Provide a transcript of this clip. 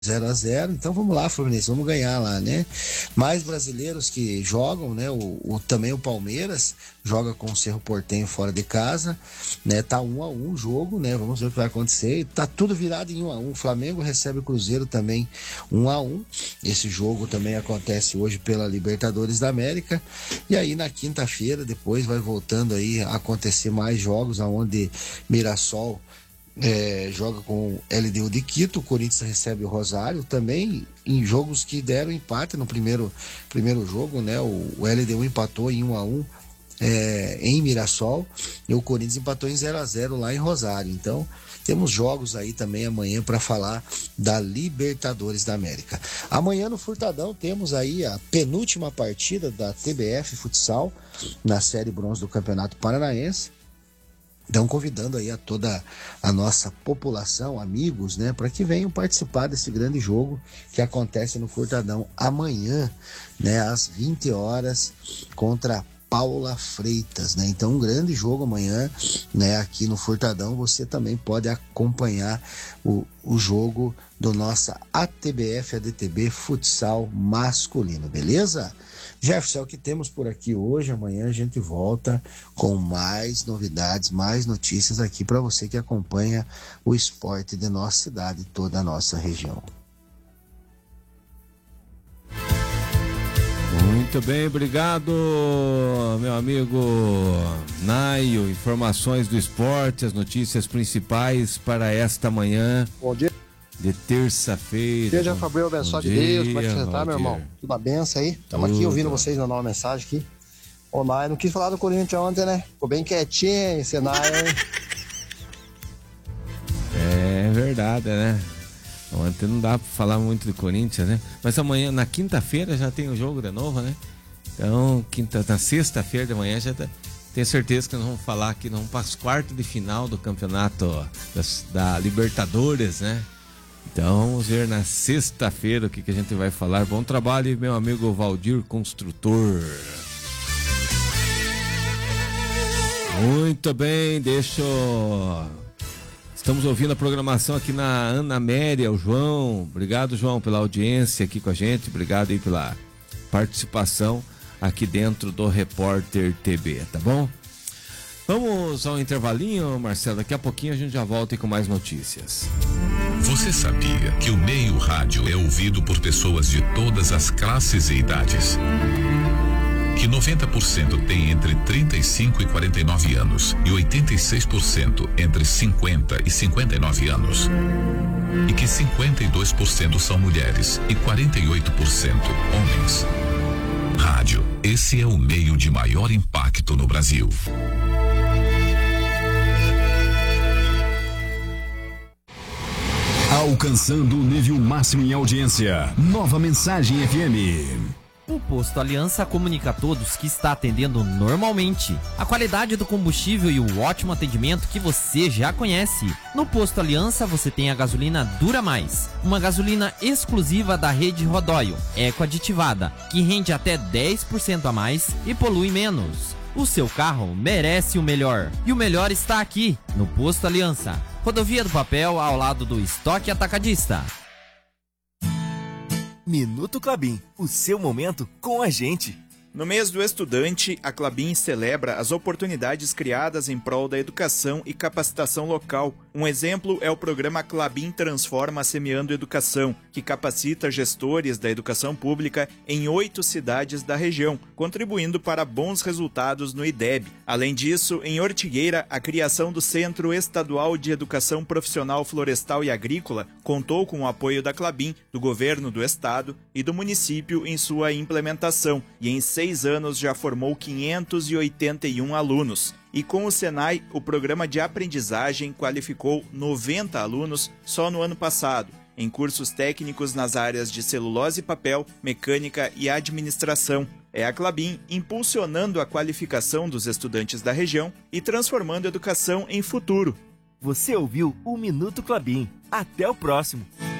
0-0, então vamos lá, Fluminense, vamos ganhar lá, né? Mais brasileiros que jogam, né? Também o Palmeiras joga com o Cerro Porteño fora de casa, né? Tá 1-1 o jogo, né? Vamos ver o que vai acontecer. Tá tudo virado em 1-1. O Flamengo recebe o Cruzeiro também 1-1. Esse jogo também acontece hoje pela Libertadores da América. E aí na quinta-feira, depois vai voltando aí a acontecer mais jogos, aonde Mirassol joga com o LDU de Quito, o Corinthians recebe o Rosário, também em jogos que deram empate no primeiro jogo, né? O LDU empatou em 1-1 em Mirassol e o Corinthians empatou em 0-0 lá em Rosário. Então temos jogos aí também amanhã para falar da Libertadores da América. Amanhã no Furtadão temos aí a penúltima partida da TBF Futsal na série bronze do Campeonato Paranaense. Então, convidando aí a toda a nossa população, amigos, né, para que venham participar desse grande jogo que acontece no Furtadão amanhã, né, às 20 horas, contra Paula Freitas, né? Então, um grande jogo amanhã, né, aqui no Furtadão. Você também pode acompanhar o jogo do nossa ATBF ADTB Futsal Masculino, beleza? Jefferson, é o que temos por aqui hoje. Amanhã a gente volta com mais novidades, mais notícias aqui para você que acompanha o esporte de nossa cidade e toda a nossa região. Muito bem, obrigado, meu amigo Naio. Informações do esporte, as notícias principais para esta manhã. Bom dia. De terça-feira. Seja Fabril, abençoado de Deus. Como é que você tá, meu irmão? Tudo uma benção aí? Estamos aqui ouvindo vocês mandar uma mensagem aqui. Ô, Nai, não quis falar do Corinthians ontem, né? Ficou bem quietinho, esse Nai. É verdade, né? Ontem não dá pra falar muito do Corinthians, né? Mas amanhã, na quinta-feira, já tem o jogo de novo, né? Então, na sexta-feira de manhã já tenho certeza que nós vamos falar aqui, nós vamos para as quartas de final do campeonato da Libertadores, né? Então vamos ver na sexta-feira o que a gente vai falar. Bom trabalho, meu amigo Valdir Construtor. Muito bem, estamos ouvindo a programação aqui na Ana Amélia, o João. Obrigado, João, pela audiência aqui com a gente. Obrigado aí pela participação aqui dentro do Repórter TV, tá bom? Vamos ao intervalinho, Marcelo. Daqui a pouquinho a gente já volta aí com mais notícias. Você sabia que o meio rádio é ouvido por pessoas de todas as classes e idades? Que 90% tem entre 35 e 49 anos e 86% entre 50 e 59 anos. E que 52% são mulheres e 48% homens. Rádio, esse é o meio de maior impacto no Brasil. Alcançando o nível máximo em audiência. Nova Mensagem FM. O Posto Aliança comunica a todos que está atendendo normalmente. A qualidade do combustível e o ótimo atendimento que você já conhece. No Posto Aliança você tem a gasolina Dura Mais, uma gasolina exclusiva da rede Rodóio, eco-aditivada, que rende até 10% a mais e polui menos. O seu carro merece o melhor. E o melhor está aqui, no Posto Aliança. Rodovia do Papel, ao lado do Estoque Atacadista. Minuto Klabin, o seu momento com a gente. No mês do estudante, a Klabin celebra as oportunidades criadas em prol da educação e capacitação local. Um exemplo é o programa Klabin Transforma Semeando Educação, que capacita gestores da educação pública em 8 cidades da região, contribuindo para bons resultados no IDEB. Além disso, em Ortigueira, a criação do Centro Estadual de Educação Profissional Florestal e Agrícola contou com o apoio da Klabin, do governo do estado e do município em sua implementação, e em 6 anos já formou 581 alunos. E com o Senai, o programa de aprendizagem qualificou 90 alunos só no ano passado, em cursos técnicos nas áreas de celulose e papel, mecânica e administração. É a Klabin impulsionando a qualificação dos estudantes da região e transformando a educação em futuro. Você ouviu o Minuto Klabin. Até o próximo.